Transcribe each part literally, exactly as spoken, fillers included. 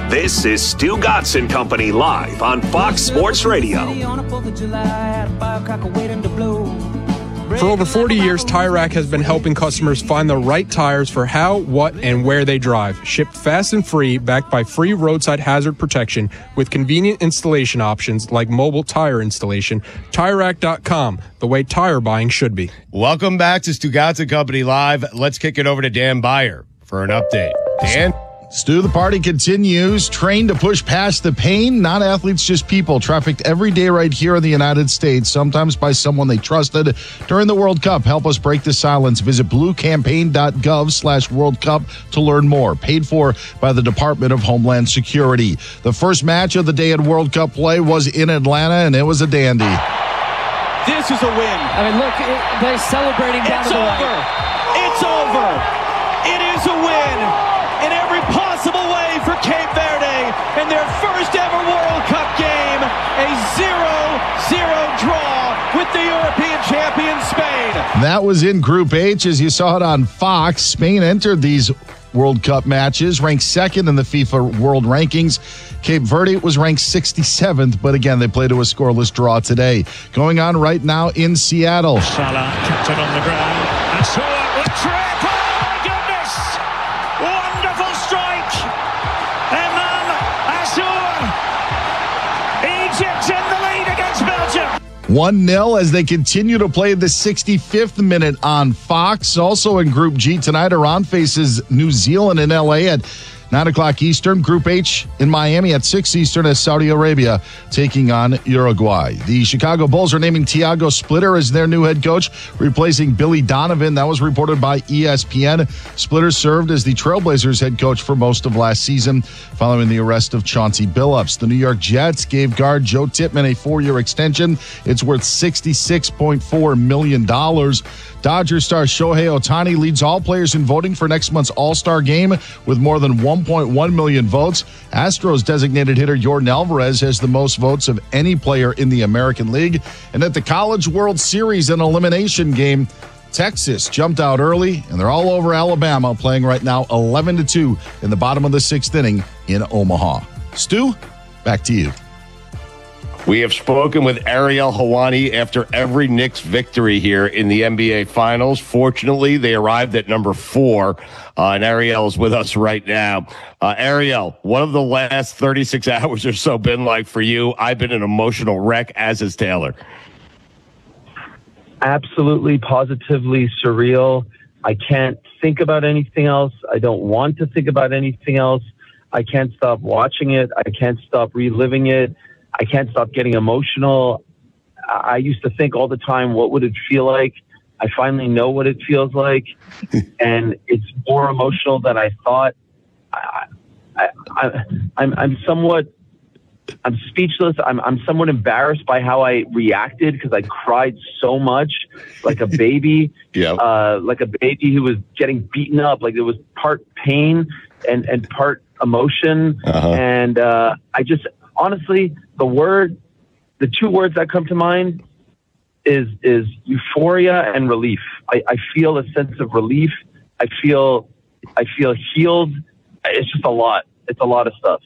This is Stu Gatz and Company live on Fox Sports Radio. For over forty years, Tire Rack has been helping customers find the right tires for how, what, and where they drive. Shipped fast and free, backed by free roadside hazard protection with convenient installation options like mobile tire installation. Tire Rack dot com, the way tire buying should be. Welcome back to Stu Gatz and Company Live. Let's kick it over to Dan Beyer for an update. Dan? Stu, the party continues. Trained to push past the pain. Not athletes, just people. Trafficked every day right here in the United States, sometimes by someone they trusted during the World Cup. Help us break the silence. Visit bluecampaign.gov slash World Cup to learn more. Paid for by the Department of Homeland Security. The first match of the day at World Cup play was in Atlanta, and it was a dandy. This is a win. I mean, look, it, they're celebrating down it's to the over. right. It's over. It is a win in every possible way for Cape Verde in their first ever World Cup game. A zero zero draw with the European champion Spain. That was in Group H, as you saw it on Fox. Spain entered these World Cup matches, ranked second in the FIFA World Rankings. Cape Verde was ranked sixty-seventh, but again, they played to a scoreless draw today. Going on right now in Seattle. Salah kept it on the ground. And Salah with trip. Oh, my goodness! Wonderful strike. Imam Assour. Egypt in the lead against Belgium. one nil as they continue to play the sixty-fifth minute on Fox. Also in Group G tonight, Iran faces New Zealand in L A at nine o'clock Eastern. Group H in Miami at six Eastern as Saudi Arabia taking on Uruguay. The Chicago Bulls are naming Thiago Splitter as their new head coach, replacing Billy Donovan. That was reported by E S P N. Splitter served as the Trailblazers head coach for most of last season, following the arrest of Chauncey Billups. The New York Jets gave guard Joe Tippmann a four-year extension. It's worth sixty-six point four million dollars. Dodgers star Shohei Ohtani leads all players in voting for next month's All-Star Game with more than one point one million votes. Astros designated hitter Yordan Alvarez has the most votes of any player in the American League. And at the College World Series, an elimination game, Texas jumped out early, and they're all over Alabama, playing right now eleven to two in the bottom of the sixth inning in Omaha. Stu, back to you. We have spoken with Ariel Helwani after every Knicks victory here in the N B A Finals. Fortunately, they arrived at number four, uh, and Ariel is with us right now. Uh, Ariel, what have the last thirty-six hours or so been like for you? I've been an emotional wreck, as is Taylor. Absolutely, positively surreal. I can't think about anything else. I don't want to think about anything else. I can't stop watching it. I can't stop reliving it. I can't stop getting emotional. I used to think all the time, what would it feel like? I finally know what it feels like. And it's more emotional than I thought. I, I, I, I'm, I'm somewhat, I'm speechless. I'm, I'm somewhat embarrassed by how I reacted because I cried so much, like a baby, yeah. uh, like a baby who was getting beaten up. Like it was part pain and, and part emotion. Uh-huh. And uh, I just, honestly, the word, the two words that come to mind is is euphoria and relief. I, I feel a sense of relief. I feel I feel healed. It's just a lot. It's a lot of stuff.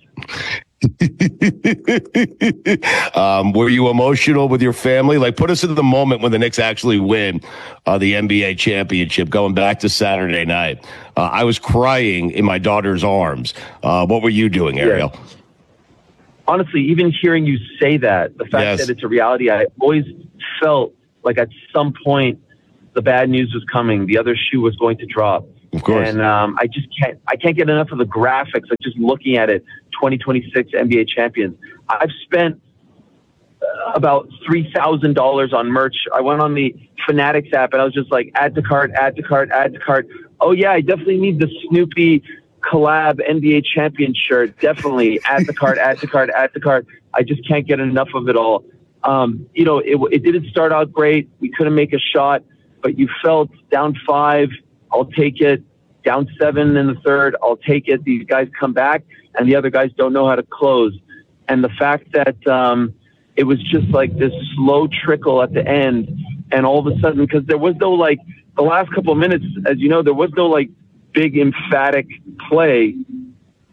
um, were you emotional with your family? Like, put us into the moment when the Knicks actually win uh, the N B A championship, going back to Saturday night. Uh, I was crying in my daughter's arms. Uh, what were you doing, Ariel? Yeah. Honestly, even hearing you say that, the fact yes. that it's a reality, I always felt like at some point the bad news was coming. The other shoe was going to drop. Of course. And um, I just can't, I can't get enough of the graphics. Like just looking at it, twenty twenty-six N B A champions. I've spent uh, about three thousand dollars on merch. I went on the Fanatics app and I was just like, add to cart, add to cart, add to cart. Oh yeah, I definitely need the Snoopy collab N B A champion shirt. Definitely add to cart, add to cart, add to cart. I just can't get enough of it all. Um, you know, it, it didn't start out great. We couldn't make a shot, but you felt down five. I'll take it. Down seven in the third. I'll take it. These guys come back and the other guys don't know how to close. And the fact that, um, it was just like this slow trickle at the end. And all of a sudden, because there was no, like, the last couple of minutes, as you know, there was no, like, big emphatic play.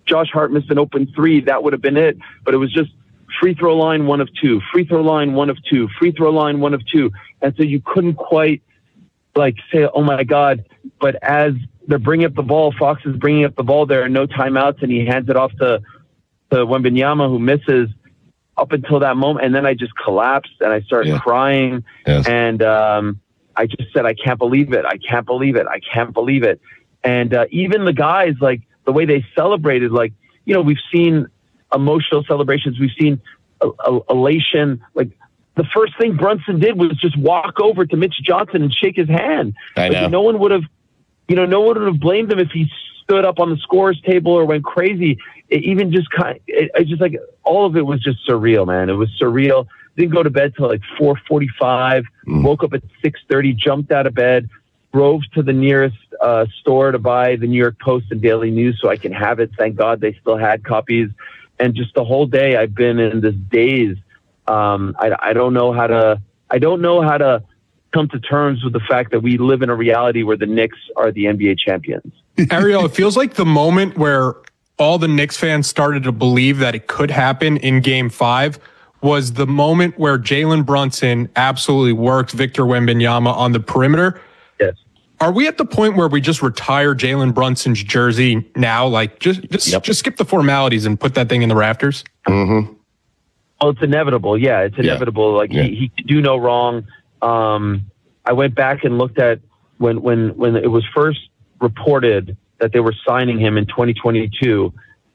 Josh Hart missed an open three, that would have been it. But it was just free throw line one of two, free throw line one of two, free throw line one of two. And so you couldn't quite like say, oh my God. But as they're bringing up the ball, Fox is bringing up the ball, there are no timeouts, and he hands it off to, to Wembanyama, who misses up until that moment. And then I just collapsed and I started yeah. crying. Yes. And um, I just said, I can't believe it. I can't believe it. I can't believe it. And uh, even the guys, like the way they celebrated, like, you know, we've seen emotional celebrations. We've seen uh, uh, elation. Like the first thing Brunson did was just walk over to Mitch Johnson and shake his hand. I know. Like, no one would have, you know, no one would have blamed him if he stood up on the scorer's table or went crazy. It even just kind of, it, it just like all of it was just surreal, man. It was surreal. Didn't go to bed till like four forty-five, mm. woke up at six thirty, jumped out of bed, drove to the nearest uh, store to buy the New York Post and Daily News so I can have it. Thank God they still had copies. And just the whole day I've been in this daze. Um, I, I don't know how to, I don't know how to come to terms with the fact that we live in a reality where the Knicks are the N B A champions. Ariel, it feels like the moment where all the Knicks fans started to believe that it could happen in game five was the moment where Jalen Brunson absolutely worked Victor Wembanyama on the perimeter. Yes. Are we at the point where we just retire Jalen Brunson's jersey now? Like, just just, yep. just skip the formalities and put that thing in the rafters? Mm-hmm. Well, it's inevitable. Yeah, it's inevitable. Yeah. Like, yeah. he, he could do no wrong. Um, I went back and looked at when, when, when it was first reported that they were signing him in twenty twenty-two.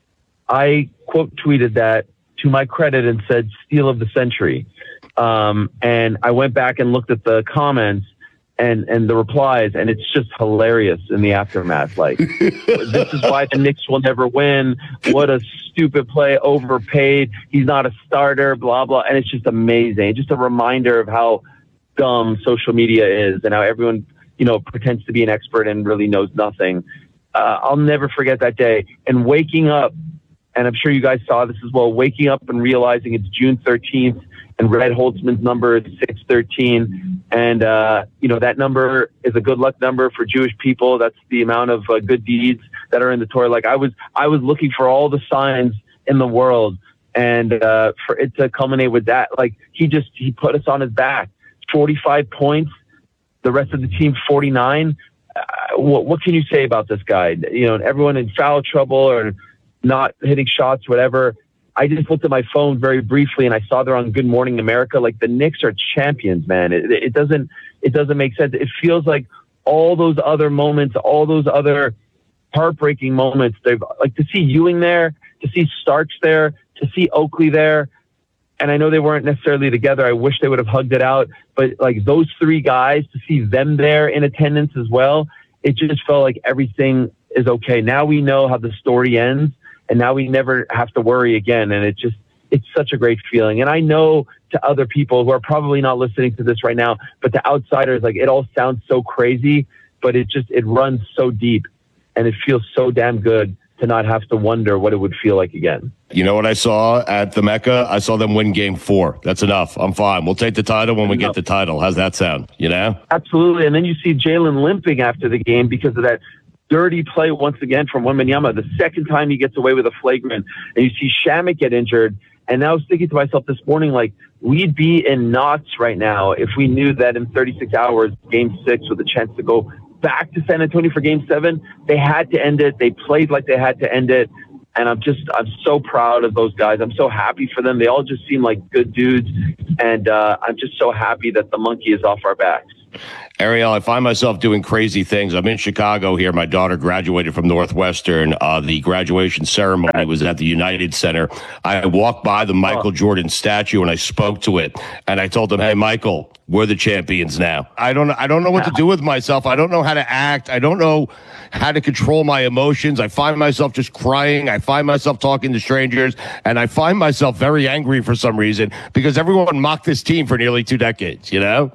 I quote tweeted that to my credit and said, steal of the century. Um, and I went back and looked at the comments and, and the replies, and it's just hilarious in the aftermath. Like, this is why the Knicks will never win. What a stupid play, overpaid. He's not a starter, blah, blah. And it's just amazing. Just a reminder of how dumb social media is and how everyone, you know, pretends to be an expert and really knows nothing. Uh, I'll never forget that day. And waking up, and I'm sure you guys saw this as well, waking up and realizing it's June thirteenth and Red Holtzman's number is six thirteen. And, uh, you know, that number is a good luck number for Jewish people. That's the amount of uh, good deeds that are in the Torah. Like I was, I was looking for all the signs in the world, and uh, for it to culminate with that, like he just, he put us on his back. forty-five points, the rest of the team forty-nine. Uh, what, what can you say about this guy? You know, everyone in foul trouble or not hitting shots, whatever. I just looked at my phone very briefly and I saw they're on Good Morning America. Like the Knicks are champions, man. It, it doesn't, it doesn't make sense. It feels like all those other moments, all those other heartbreaking moments. They've like to see Ewing there, to see Starks there, to see Oakley there. And I know they weren't necessarily together. I wish they would have hugged it out, but like those three guys, to see them there in attendance as well, it just felt like everything is okay. Now we know how the story ends, and now we never have to worry again. And it just, it's such a great feeling. And I know to other people who are probably not listening to this right now, but to outsiders, like it all sounds so crazy, but it just, it runs so deep and it feels so damn good to not have to wonder what it would feel like again. You know what I saw at the Mecca? I saw them win game four. That's enough. I'm fine. We'll take the title when we get the title. How's that sound? You know? Absolutely. And then you see Jalen limping after the game because of that dirty play once again from Wembanyama. The second time he gets away with a flagrant. And you see Shamet get injured. And I was thinking to myself this morning, like, we'd be in knots right now if we knew that in thirty-six hours, game six with a chance to go back to San Antonio for game seven, they had to end it. They played like they had to end it. And I'm just, I'm so proud of those guys. I'm so happy for them. They all just seem like good dudes. And uh, I'm just so happy that the monkey is off our backs. Ariel, I find myself doing crazy things. I'm in Chicago here. My daughter graduated from Northwestern. Uh, the graduation ceremony was at the United Center. I walked by the Michael Jordan statue and I spoke to it. And I told him, hey, Michael, we're the champions now. I don't, I don't know what to do with myself. I don't know how to act. I don't know how to control my emotions. I find myself just crying. I find myself talking to strangers. And I find myself very angry for some reason because everyone mocked this team for nearly two decades, you know?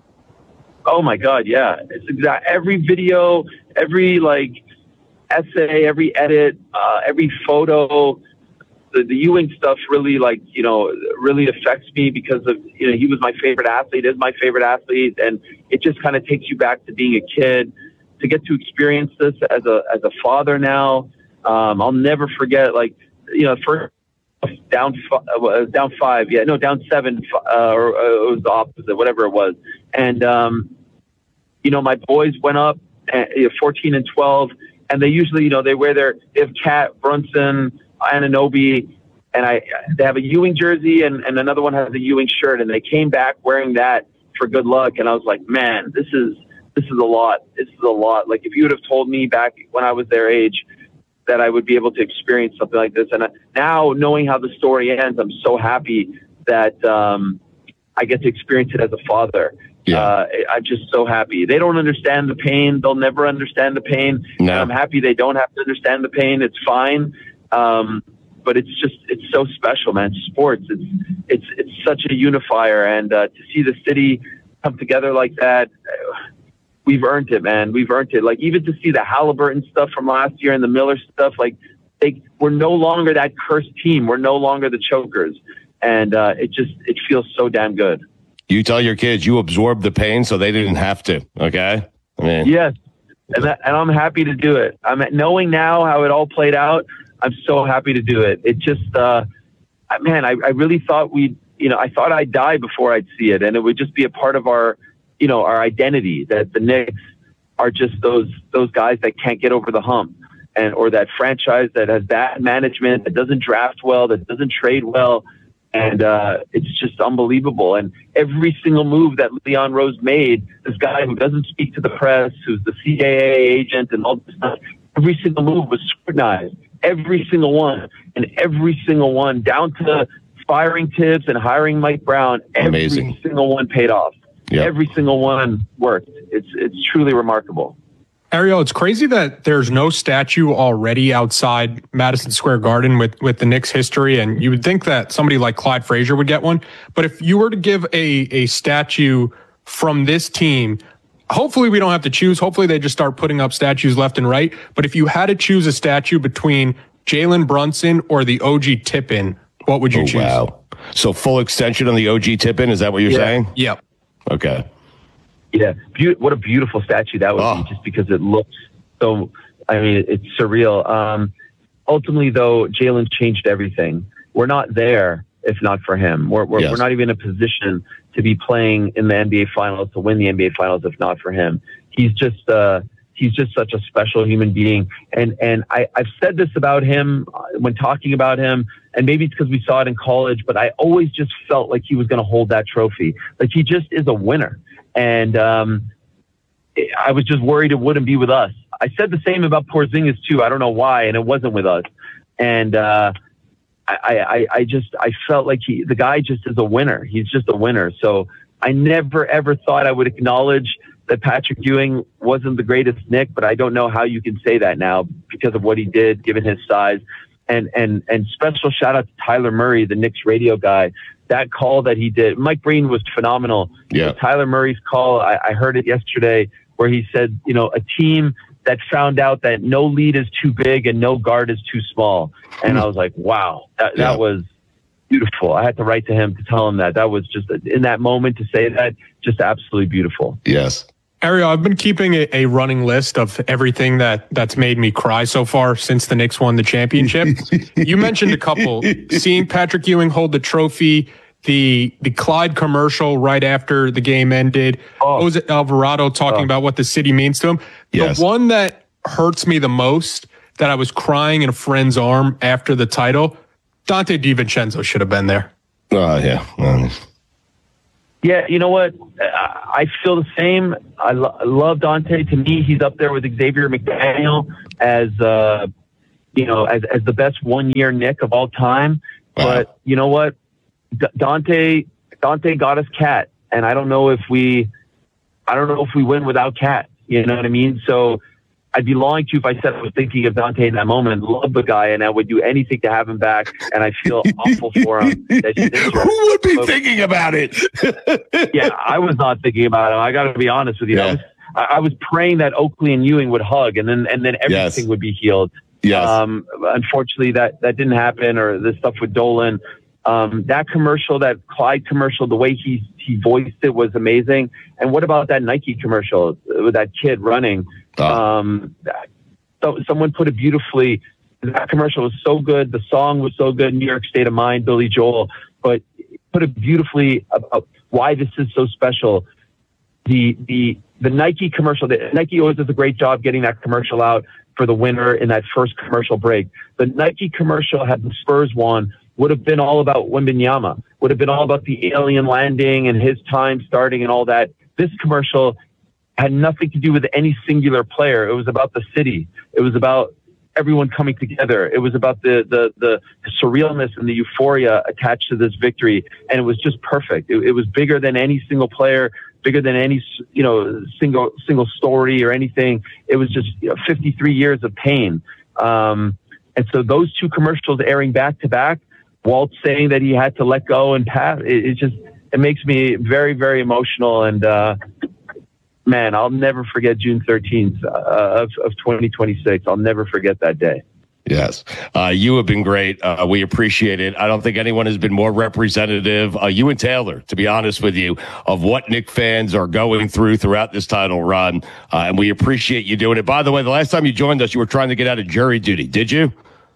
Oh my God, yeah. It's exact every video, every like essay, every edit, uh, every photo, the, the Ewing stuff really like, you know, really affects me because of, you know, he was my favorite athlete, is my favorite athlete. And it just kind of takes you back to being a kid, to get to experience this as a, as a father now. Um, I'll never forget, like, you know, first down uh, down five, yeah, no, down seven, uh, or uh, it was the opposite, whatever it was. And, um, you know, my boys went up at you know, fourteen and twelve, and they usually, you know, they wear their, they have Cat, Brunson, Anunoby, and I, they have a Ewing jersey, and, and another one has a Ewing shirt, and they came back wearing that for good luck. And I was like, man, this is, this is a lot. This is a lot. Like, if you would have told me back when I was their age that I would be able to experience something like this. And now, knowing how the story ends, I'm so happy that um, I get to experience it as a father. Yeah. Uh, I'm just so happy. They don't understand the pain. They'll never understand the pain. No. And I'm happy they don't have to understand the pain. It's fine. Um, but it's just, it's so special, man. Sports, it's, it's, it's such a unifier. And uh, to see the city come together like that, we've earned it, man. We've earned it. Like, even to see the Halliburton stuff from last year and the Miller stuff, like, they, we're no longer that cursed team. We're no longer the chokers. And uh, it just, it feels so damn good. You tell your kids you absorbed the pain so they didn't have to, okay? I mean, yes. And, that, and I'm happy to do it. I'm knowing now how it all played out. I'm so happy to do it. It just, uh, man, I, I really thought we'd, you know, I thought I'd die before I'd see it. And it would just be a part of our, you know, our identity, that the Knicks are just those those guys that can't get over the hump, and or that franchise that has bad management, that doesn't draft well, that doesn't trade well, and uh, it's just unbelievable. And every single move that Leon Rose made, this guy who doesn't speak to the press, who's the C A A agent and all this stuff, every single move was scrutinized, every single one, and every single one, down to firing Tibbs and hiring Mike Brown, every Amazing. single one paid off. Yep. Every single one worked. It's it's truly remarkable. Ariel, it's crazy that there's no statue already outside Madison Square Garden with, with the Knicks history, and you would think that somebody like Clyde Frazier would get one. But if you were to give a, a statue from this team, hopefully we don't have to choose. Hopefully they just start putting up statues left and right. But if you had to choose a statue between Jalen Brunson or the O G Tippin, what would you oh, choose? Wow. So full extension on the O G Tippin, is that what you're yeah. saying? Yep. Okay. Yeah. Be- what a beautiful statue that would oh. be, just because it looks so, I mean, it's surreal. Um, ultimately, though, Jalen changed everything. We're not there if not for him. We're, we're, yes. we're not even in a position to be playing in the N B A Finals, to win the N B A Finals if not for him. He's just, uh, he's just such a special human being. And, and I, I've said this about him when talking about him, and maybe it's because we saw it in college, but I always just felt like he was going to hold that trophy. Like, he just is a winner. And um, I was just worried it wouldn't be with us. I said the same about Porzingis too. I don't know why, and it wasn't with us. And uh, I, I, I just, I felt like he, the guy just is a winner. He's just a winner. So I never, ever thought I would acknowledge that Patrick Ewing wasn't the greatest Knick, but I don't know how you can say that now because of what he did, given his size. And, and, and special shout out to Tyler Murray, the Knicks radio guy. That call that he did, Mike Breen was phenomenal. Yeah. Tyler Murray's call, I, I heard it yesterday, where he said, you know, a team that found out that no lead is too big and no guard is too small. And I was like, wow, that, yeah. that was beautiful. I had to write to him to tell him that. That was just, in that moment to say that, just absolutely beautiful. Yes. Ariel, I've been keeping a, a running list of everything that, that's made me cry so far since the Knicks won the championship. You mentioned a couple. Seeing Patrick Ewing hold the trophy, the the Clyde commercial right after the game ended, oh. Jose Alvarado talking oh. about what the city means to him. Yes. The one that hurts me the most, that I was crying in a friend's arm after the title, Dante DiVincenzo should have been there. Oh, uh, yeah. Um. Yeah, you know what? I feel the same. I, lo- I love Dante. To me, he's up there with Xavier McDaniel as, uh, you know, as, as the best one-year Knick of all time. Wow. But you know what? D- Dante, Dante got us Cat, and I don't know if we, I don't know if we win without Cat. You know what I mean? So I'd be lying to you if I said I was thinking of Dante in that moment. Love the guy, and I would do anything to have him back. And I feel awful for him. That he's injured. Who would be but, thinking about it? yeah, I was not thinking about him. I got to be honest with you. Yeah. I, was, I, I was praying that Oakley and Ewing would hug, and then and then everything yes. would be healed. Yes. Um, unfortunately, that that didn't happen. Or the stuff with Dolan. Um, that commercial, that Clyde commercial, the way he he voiced it was amazing. And what about that Nike commercial with that kid running? Oh. Um, so someone put it beautifully. That commercial was so good. The song was so good. New York State of Mind, Billy Joel, but put it beautifully about why this is so special. The the the Nike commercial. The, Nike always does a great job getting that commercial out for the winner in that first commercial break. The Nike commercial had the Spurs won would have been all about Wembanyama. Would have been all about the alien landing and his time starting and all that. This commercial had nothing to do with any singular player. It was about the city. It was about everyone coming together. It was about the the the, the surrealness and the euphoria attached to this victory, and it was just perfect. It, it was bigger than any single player, bigger than any you know single single story or anything. It was just you know, fifty-three years of pain, um, and so those two commercials airing back to back, Walt saying that he had to let go and pass. It, it just it makes me very very emotional and. Uh, Man, I'll never forget June thirteenth uh, of, of twenty twenty-six. I'll never forget that day. Yes. Uh, you have been great. Uh, we appreciate it. I don't think anyone has been more representative, uh, you and Taylor, to be honest with you, of what Knick fans are going through throughout this title run. Uh, and we appreciate you doing it. By the way, the last time you joined us, you were trying to get out of jury duty. Did you?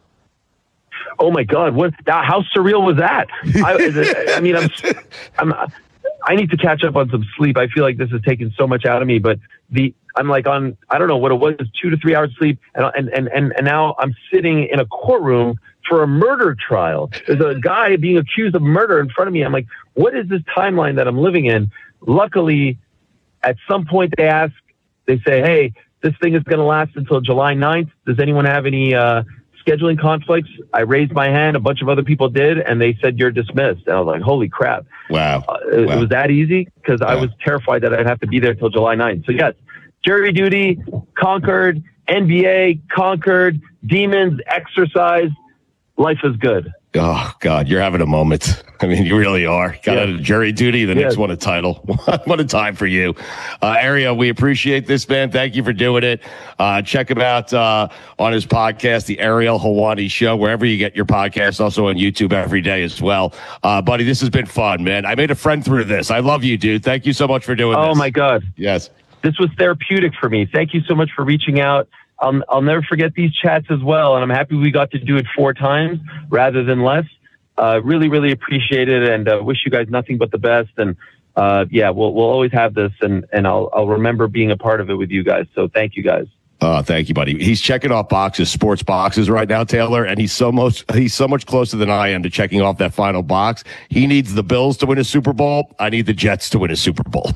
Oh, my God. What? How surreal was that? I, I mean, I'm, I'm, I need to catch up on some sleep. I feel like this has taken so much out of me, but the, I'm like on, I don't know what it was, two to three hours sleep. And, and, and, and, and now I'm sitting in a courtroom for a murder trial. There's a guy being accused of murder in front of me. I'm like, what is this timeline that I'm living in? Luckily, at some point they ask, they say, hey, this thing is going to last until July ninth. Does anyone have any, uh, scheduling conflicts? I raised my hand. A bunch of other people did, and they said you're dismissed. And I was like, "Holy crap!" Wow, uh, it, wow. it was that easy because wow. I was terrified that I'd have to be there till July ninth. So yes, jury duty conquered, N B A conquered, demons exercised. Life is good. Oh, God, you're having a moment. I mean, you really are. Got yes. out of jury duty, the yes. Knicks won a title. What a time for you. Uh, Ariel, we appreciate this, man. Thank you for doing it. Uh, check him out uh, on his podcast, The Ariel Helwani Show, wherever you get your podcast, also on YouTube every day as well. Uh, buddy, this has been fun, man. I made a friend through this. I love you, dude. Thank you so much for doing oh, this. Oh, my God. Yes. This was therapeutic for me. Thank you so much for reaching out. I'll, I'll never forget these chats as well, and I'm happy we got to do it four times rather than less. Uh, really, really appreciate it, and uh, wish you guys nothing but the best. And uh, yeah, we'll we'll always have this, and and I'll I'll remember being a part of it with you guys. So thank you guys. Oh, thank you, buddy. He's checking off boxes, sports boxes right now, Taylor, and he's so much he's so much closer than I am to checking off that final box. He needs the Bills to win a Super Bowl. I need the Jets to win a Super Bowl.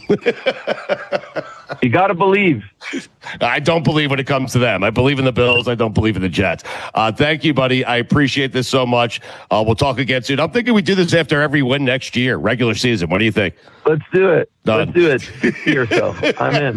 You got to believe. I don't believe when it comes to them. I believe in the Bills. I don't believe in the Jets. Uh, thank you, buddy. I appreciate this so much. Uh, we'll talk again soon. I'm thinking we do this after every win next year, regular season. What do you think? Let's do it. Done. Let's do it. fifty or so. I'm in.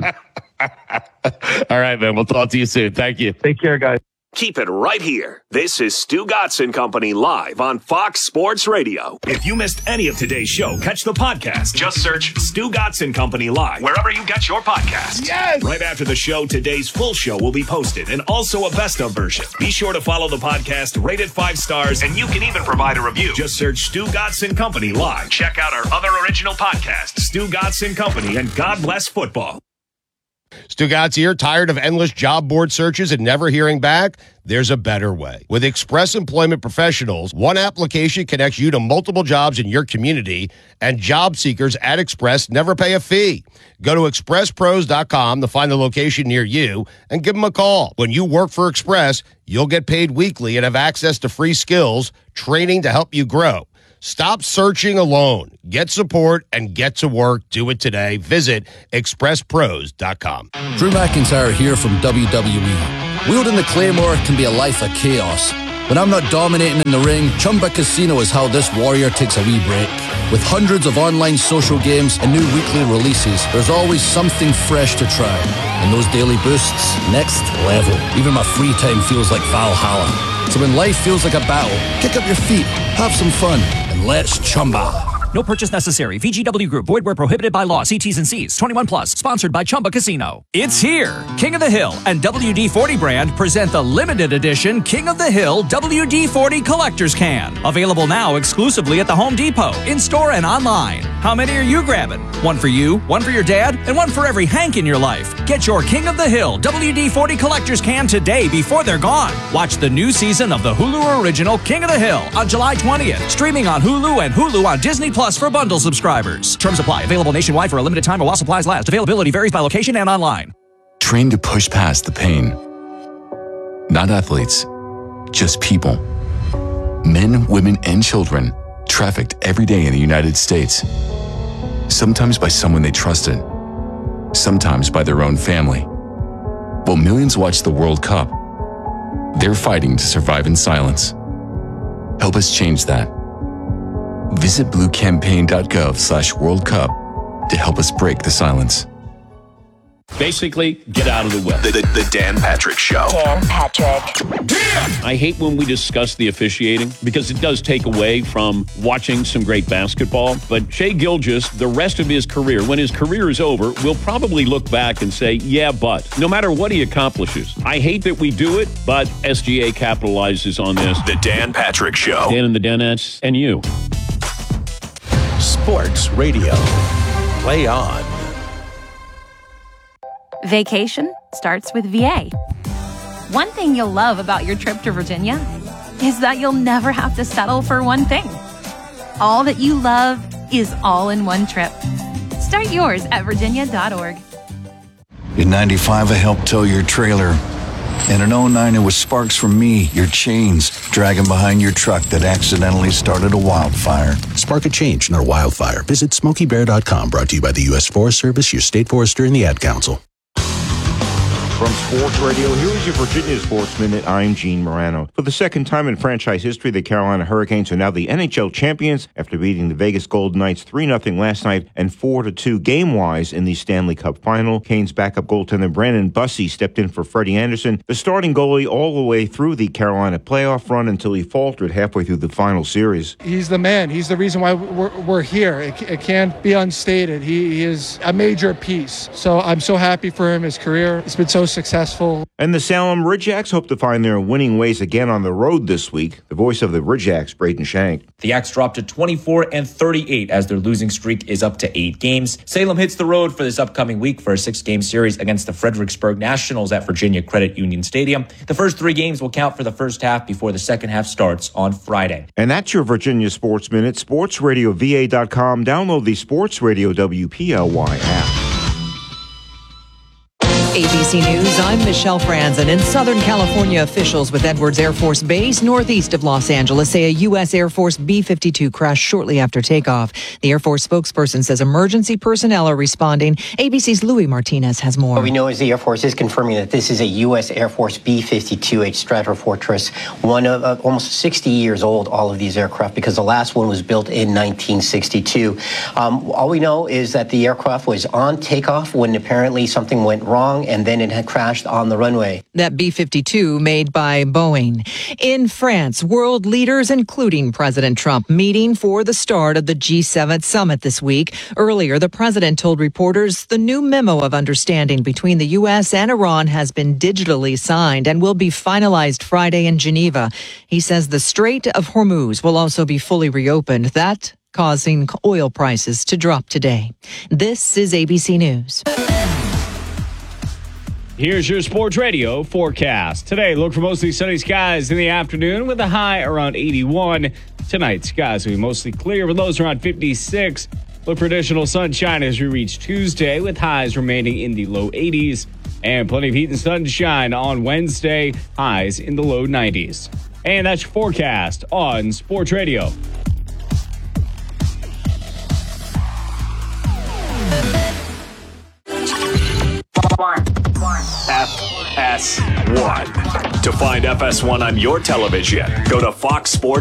All right, man. We'll talk to you soon. Thank you. Take care, guys. Keep it right here. This is Stu Gotson Company live on Fox Sports Radio. If you missed any of today's show, catch the podcast. Just search Stu Gotson Company live wherever you get your podcasts. Yes! Right after the show, today's full show will be posted and also a best of version. Be sure to follow the podcast, rate it five stars, and you can even provide a review. Just search Stu Gotson Company live. Check out our other original podcasts, Stu Gotson Company and God Bless Football. Stu Gatz here. Tired of endless job board searches and never hearing back? There's a better way. With Express Employment Professionals, one application connects you to multiple jobs in your community, and job seekers at Express never pay a fee. Go to express pros dot com to find the location near you and give them a call. When you work for Express, you'll get paid weekly and have access to free skills, training to help you grow. Stop searching alone. Get support and get to work. Do it today. Visit express pros dot com. Drew McIntyre here from W W E. Wielding the Claymore can be a life of chaos. When I'm not dominating in the ring, Chumba Casino is how this warrior takes a wee break. With hundreds of online social games and new weekly releases, there's always something fresh to try. And those daily boosts, next level. Even my free time feels like Valhalla. So when life feels like a battle, kick up your feet, have some fun, and let's Chumba. No purchase necessary. V G W Group. Void where prohibited by law. See T's and C's. twenty-one plus. Sponsored by Chumba Casino. It's here. King of the Hill and W D forty brand present the limited edition King of the Hill W D forty Collector's Can. Available now exclusively at the Home Depot, in-store and online. How many are you grabbing? One for you, one for your dad, and one for every Hank in your life. Get your King of the Hill W D forty collector's can today before they're gone. Watch the new season of the Hulu original King of the Hill on July twentieth. Streaming on Hulu and Hulu on Disney Plus for bundle subscribers. Terms apply. Available nationwide for a limited time or while supplies last. Availability varies by location and online. Train to push past the pain. Not athletes, just people. Men, women, and children trafficked every day in the United States. Sometimes by someone they trusted, sometimes by their own family. While millions watch the World Cup, they're fighting to survive in silence. Help us change that. Visit bluecampaign.gov slash World Cup to help us break the silence. Basically, get out of the way. The, the, the Dan Patrick Show. Dan Patrick. I hate when we discuss the officiating because it does take away from watching some great basketball. But Shai Gilgeous, the rest of his career, when his career is over, will probably look back and say, yeah, but no matter what he accomplishes. I hate that we do it, but S G A capitalizes on this. The Dan Patrick Show. Dan and the Danettes and you. Sports Radio. Play on. Vacation starts with V A. One thing you'll love about your trip to Virginia is that you'll never have to settle for one thing. All that you love is all in one trip. Start yours at virginia dot org. In ninety-five, I helped tow your trailer. And in oh nine, it was sparks from me, your chains, dragging behind your truck that accidentally started a wildfire. Spark a change, not a wildfire. Visit smokey bear dot com, brought to you by the U S Forest Service, your state forester, and the Ad Council. From Sports Radio, here is your Virginia Sports Minute. I'm Gene Morano. For the second time in franchise history, the Carolina Hurricanes are now the N H L champions after beating the Vegas Golden Knights three nothing last night and four to two game-wise in the Stanley Cup final. Canes backup goaltender Brandon Bussey stepped in for Freddie Anderson, the starting goalie all the way through the Carolina playoff run until he faltered halfway through the final series. He's the man. He's the reason why we're, we're here. It, it can't be unstated. He, he is a major piece. So I'm so happy for him. His career has been so successful. And the Salem Ridgeacks hope to find their winning ways again on the road this week. The voice of the Ridgeacks, Braden Shank. The Acts dropped to twenty-four and thirty-eight as their losing streak is up to eight games. Salem hits the road for this upcoming week for a six-game series against the Fredericksburg Nationals at Virginia Credit Union Stadium. The first three games will count for the first half before the second half starts on Friday. And that's your Virginia Sports Minute. sports radio v a dot com. Download the Sports Radio W P L Y app. A B C News, I'm Michelle Franzen. In Southern California, officials with Edwards Air Force Base, northeast of Los Angeles, say a U S Air Force B fifty-two crashed shortly after takeoff. The Air Force spokesperson says emergency personnel are responding. A B C's Louis Martinez has more. What we know is the Air Force is confirming that this is a U S Air Force B fifty-two H Stratofortress, one of uh, almost sixty years old, all of these aircraft, because the last one was built in nineteen sixty-two. Um, all we know is that the aircraft was on takeoff when apparently something went wrong, and then it had crashed on the runway. That B fifty-two made by Boeing. In France, world leaders, including President Trump, meeting for the start of the G seven summit this week. Earlier, the president told reporters the new memo of understanding between the U S and Iran has been digitally signed and will be finalized Friday in Geneva. He says the Strait of Hormuz will also be fully reopened. That causing oil prices to drop today. This is A B C News. Here's your Sports Radio forecast. Today, look for mostly sunny skies in the afternoon with a high around eighty-one. Tonight, skies will be mostly clear with lows around fifty-six. Look for additional sunshine as we reach Tuesday with highs remaining in the low eighties. And plenty of heat and sunshine on Wednesday, highs in the low nineties. And that's your forecast on Sports Radio. F S one. To find F S one on your television, go to Fox Sports.